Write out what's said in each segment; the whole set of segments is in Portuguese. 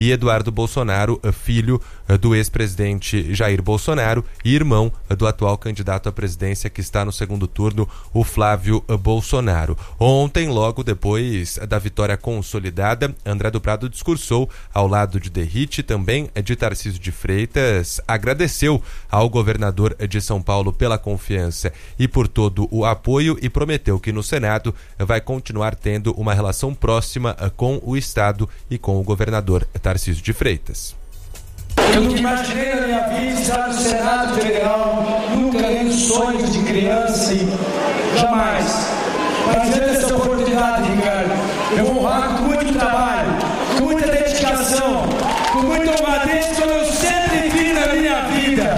e Eduardo Bolsonaro, filho do ex-presidente Jair Bolsonaro e irmão do atual candidato à presidência que está no segundo turno, o Flávio Bolsonaro. Ontem, logo depois da vitória consolidada, André do Prado discursou ao lado de Derrite, também de Tarcísio de Freitas, agradeceu ao governador de São Paulo pela confiança e por todo o apoio e prometeu que no Senado vai continuar tendo uma relação próxima com o Estado e com o governador Tarcísio de Freitas. Eu nunca imaginei na minha vida estar no Senado Federal, nunca nem nos sonhos de criança, jamais. Mas diante dessa oportunidade, Ricardo, eu vou honrar com muito trabalho, com muita dedicação, com muita honradez, como eu sempre fiz na minha vida.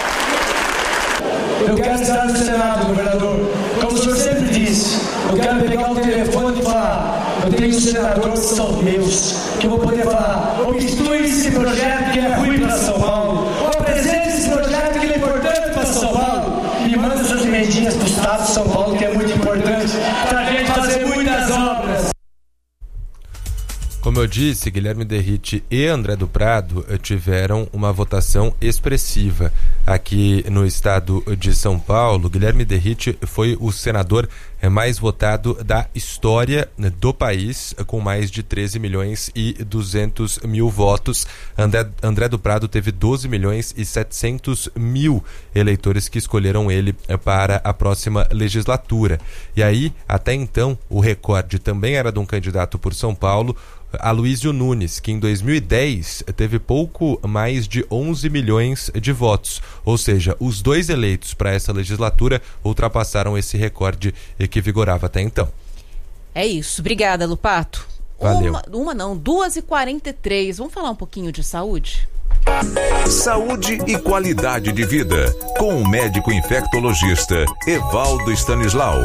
Eu quero estar no Senado, governador, como o senhor sempre disse. Eu quero pegar o telefone e falar: eu tenho senadores que são meus, que eu vou poder falar: obstrui esse projeto que é ruim para São Paulo, ou apresente esse projeto que é importante para São Paulo, e manda essas emendinhas para o Estado de São Paulo, que é muito importante, para a gente fazer muitas obras. Como eu disse, Guilherme Derrite e André do Prado tiveram uma votação expressiva aqui no estado de São Paulo. Guilherme Derrite foi o senador mais votado da história do país, com mais de 13 milhões e 200 mil votos. André do Prado teve 12 milhões e 700 mil eleitores que escolheram ele para a próxima legislatura. E aí, até então, o recorde também era de um candidato por São Paulo, Aloysio Nunes, que em 2010 teve pouco mais de 11 milhões de votos. Ou seja, os dois eleitos para essa legislatura ultrapassaram esse recorde que vigorava até então. É isso. Obrigada, Lupato. Valeu. 2h43. Vamos falar um pouquinho de saúde? Saúde e qualidade de vida, com o médico infectologista Evaldo Stanislau.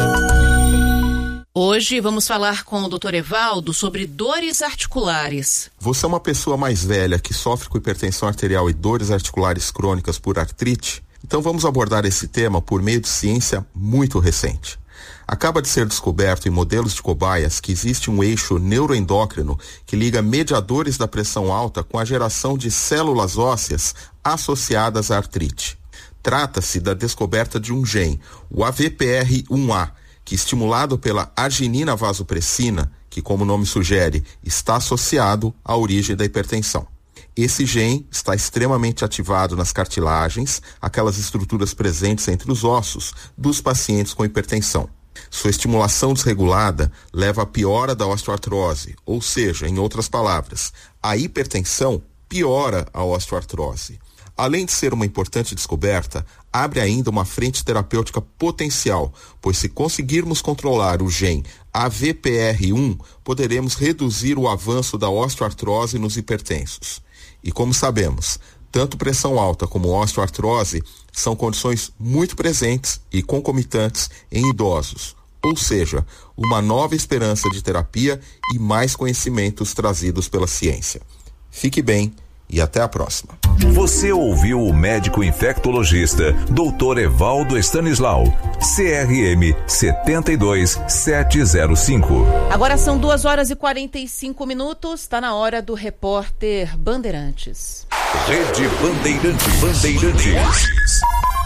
Hoje vamos falar com o Dr. Evaldo sobre dores articulares. Você é uma pessoa mais velha que sofre com hipertensão arterial e dores articulares crônicas por artrite? Então vamos abordar esse tema por meio de ciência muito recente. Acaba de ser descoberto em modelos de cobaias que existe um eixo neuroendócrino que liga mediadores da pressão alta com a geração de células ósseas associadas à artrite. Trata-se da descoberta de um gene, o AVPR1A, que, estimulado pela arginina vasopressina, que, como o nome sugere, está associado à origem da hipertensão. Esse gene está extremamente ativado nas cartilagens, aquelas estruturas presentes entre os ossos dos pacientes com hipertensão. Sua estimulação desregulada leva à piora da osteoartrose, ou seja, em outras palavras, a hipertensão piora a osteoartrose. Além de ser uma importante descoberta, abre ainda uma frente terapêutica potencial, pois se conseguirmos controlar o gene AVPR1, poderemos reduzir o avanço da osteoartrose nos hipertensos. E como sabemos, tanto pressão alta como osteoartrose são condições muito presentes e concomitantes em idosos, ou seja, uma nova esperança de terapia e mais conhecimentos trazidos pela ciência. Fique bem e até a próxima. Você ouviu o médico infectologista Dr. Evaldo Stanislau, CRM 72705. Agora são 2h45, está na hora do repórter Bandeirantes. Rede Bandeirantes.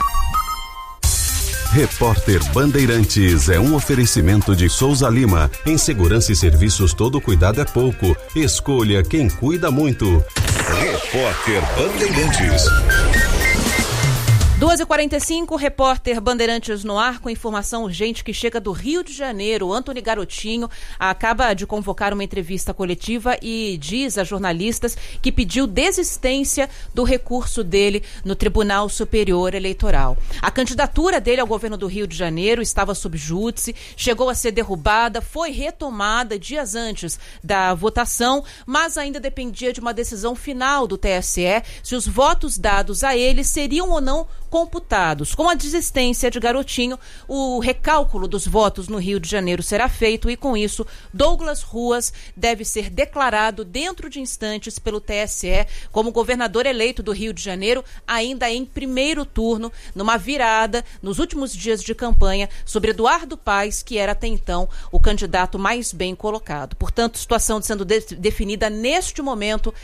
Repórter Bandeirantes é um oferecimento de Souza Lima. Em segurança e serviços, todo cuidado é pouco. Escolha quem cuida muito. Repórter Bandeirantes. 2h45, repórter Bandeirantes no ar com informação urgente que chega do Rio de Janeiro. Antony Garotinho acaba de convocar uma entrevista coletiva e diz a jornalistas que pediu desistência do recurso dele no Tribunal Superior Eleitoral. A candidatura dele ao governo do Rio de Janeiro estava sob júdice, chegou a ser derrubada, foi retomada dias antes da votação, mas ainda dependia de uma decisão final do TSE se os votos dados a ele seriam ou não computados. Com a desistência de Garotinho, o recálculo dos votos no Rio de Janeiro será feito e, com isso, Douglas Ruas deve ser declarado dentro de instantes pelo TSE como governador eleito do Rio de Janeiro, ainda em primeiro turno, numa virada nos últimos dias de campanha sobre Eduardo Paes, que era até então o candidato mais bem colocado. Portanto, situação sendo definida neste momento